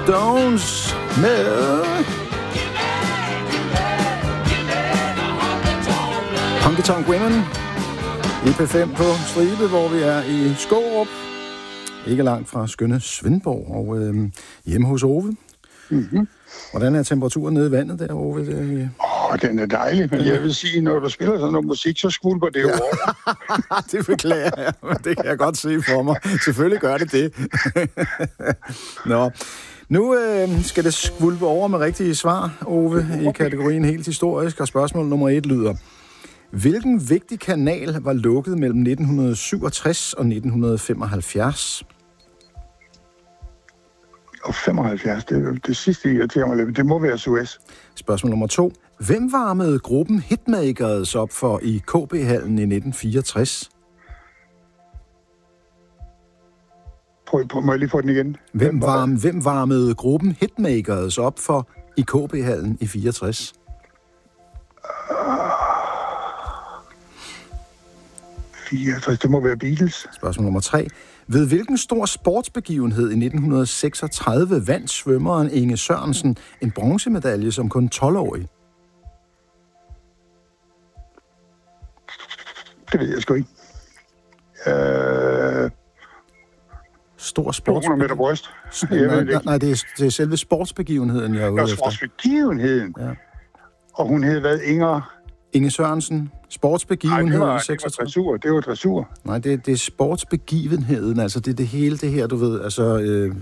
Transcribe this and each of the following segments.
Stones med Honky Tonk Women i P5 på Stribe, hvor vi er i Skårup. Ikke langt fra skønne Svendborg og hjemme hos Ove. Mm-hmm. Hvordan er temperaturen nede i vandet der, Ove? Den er dejlig, men jeg vil sige, når du spiller sådan noget musik, så skvulper det jo over. Det beklager jeg, men det kan jeg godt se for mig. Selvfølgelig gør det. Nå, nu skal det skvulpe over med rigtige svar, Ove, i kategorien helt historisk, og spørgsmål nummer 1 lyder: hvilken vigtig kanal var lukket mellem 1967 og 1975? Og 75, det er jo det sidste, jeg irriterer mig lidt. Det må være Suez. Spørgsmål nummer 2. Hvem varmede gruppen Hitmakers op for i KB-hallen i 1964? Må jeg lige få den igen? Hvem varmede gruppen Hitmakers op for i KB-hallen i 64? 64, det må være Beatles. Spørgsmål nummer 3. Ved hvilken stor sportsbegivenhed i 1936 vandt svømmeren Inge Sørensen en bronzemedalje som kun 12-årig? Det ved jeg sgu ikke. Stor sportsbegivenhed. 200 meter bryst. Nej, det er selve sportsbegivenheden, jeg er ude efter. Sportsbegivenheden? Ja. Og hun hed hvad? Inge Sørensen. Sportsbegivenheden. Nej, det var dressur. Det var dressur. Nej, det er sportsbegivenheden. Altså, det er det hele det her, du ved. Altså,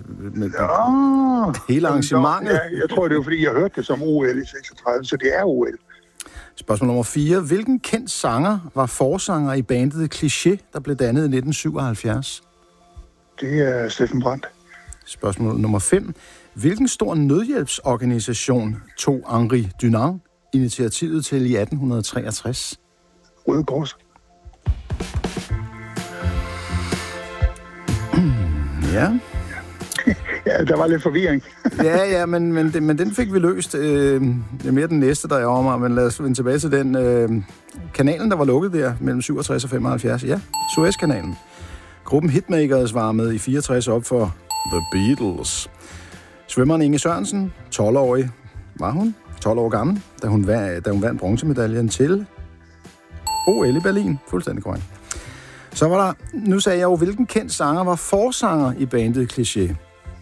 hele arrangementet. Ja, jeg tror, det var, fordi jeg hørte det som OL i 36, så det er OL. Spørgsmål nummer 4. Hvilken kendt sanger var forsanger i bandet Cliché, der blev dannet i 1977? Det er Steffen Brandt. Spørgsmål nummer 5. Hvilken stor nødhjælpsorganisation tog Henri Dunant initiativet til i 1863? Røde Kors. Ja. Ja, der var lidt forvirring. ja, men den fik vi løst. Det er mere den næste, der er over mig, men lad os vende tilbage til den. Kanalen, der var lukket der mellem 67 og 75. Ja, Suezkanalen. Gruppen Hitmakers varmede i 64 op for The Beatles. Svømmeren Inge Sørensen, 12-årig var hun, 12 år gammel, da hun vandt bronzemedaljen til OL i Berlin. Fuldstændig korrekt. Så var der, nu sagde jeg jo, hvilken kendt sanger var forsanger i bandet Cliché?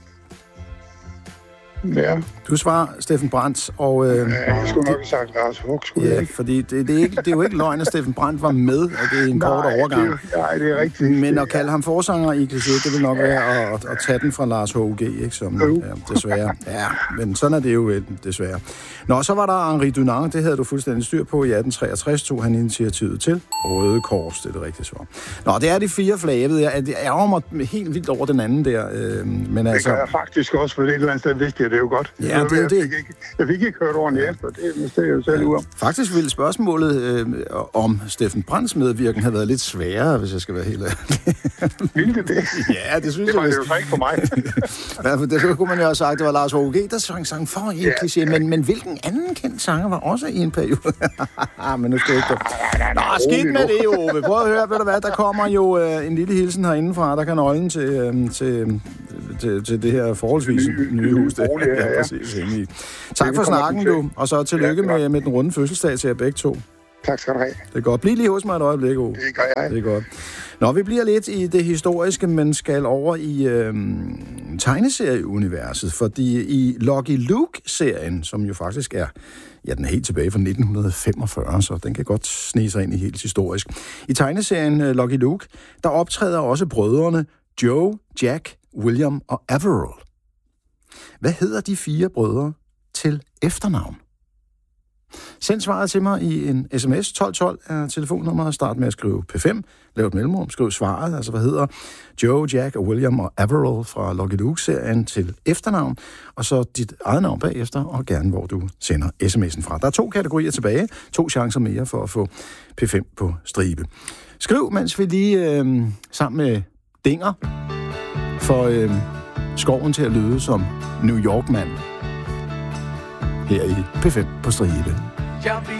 Ja. Du svarer Steffen Brandt, og... jeg skulle nok have sagt Lars Hug, fordi det er jo ikke løgn, at Steffen Brandt var med, og det er en kort overgang. Nej, det er rigtigt. Men at kalde ham forsanger i Cliché, det vil nok være at tage den fra Lars H.G., ikke? Som, desværre. Ja, men sådan er det jo desværre. Nå, så var der Henri Dunant, det havde du fuldstændig styr på. I 1863 tog han initiativet til Røde Kors, det er det rigtige svar. Nå, det er de 4 flag. Jeg ærger mig helt vildt over den anden der. Men det altså, gør jeg faktisk også, for det et eller andet sted vidste jeg det jo godt. Ja, det er det. Jeg fik ikke hørt ordentligt efter, det er jo selv ud om. Faktisk ville spørgsmålet om Steffen Brandts medvirken have været lidt sværere, hvis jeg skal være helt ærlig. Ville det? Ja, det synes det var jeg. Det var jo så ikke for mig. Ja, for det kunne man jo have sagt, det var Lars H.G., der sang for helt Cliché, men hvilken anden kendt sanger var også i en periode? Men nu skal jeg ikke... Nå, skidt med det, Ove. Prøv at høre, ved du hvad, der kommer jo en lille hilsen herindefra, der kan nøglen til det her forholdsvis nye hus. Ja, præcis. Tak for snakken, du. Og så tillykke med den runde fødselsdag til jer begge to. Tak skal du have. Det er godt. Bliv lige hos mig et øjeblik, Ove. Det gør jeg. Det er godt. Nå, vi bliver lidt i det historiske, men skal over i tegneserieuniverset, fordi i Lucky Luke-serien, som jo faktisk er, ja, den er helt tilbage fra 1945, så den kan godt snige sig ind i helt historisk. I tegneserien Lucky Luke, der optræder også brødrene Joe, Jack, William og Averill. Hvad hedder de 4 brødre til efternavn? Send svaret til mig i en sms. 1212 er telefonnummeret. Start med at skrive P5. Lav et mellemrum. Skriv svaret. Altså, hvad hedder Joe, Jack og William og Averill fra Lucky Luke-serien til efternavn. Og så dit eget navn bagefter, og gerne hvor du sender sms'en fra. Der er 2 kategorier tilbage. 2 chancer mere for at få P5 på stribe. Skriv, mens vi lige sammen med Dinger får skoven til at lyde som New York-mand her i P5 på stribe. Shall be